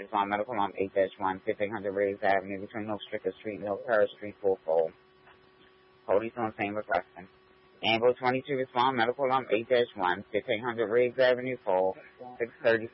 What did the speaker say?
Respond Medical Alarm 8-1, 1500 Riggs Avenue, between Oak Stricker Street and Oak Terrace Street, Fulford. Police on scene requesting. Ambo 22 Respond Medical Alarm 8-1, 1500 Riggs Avenue, Fulford, 630.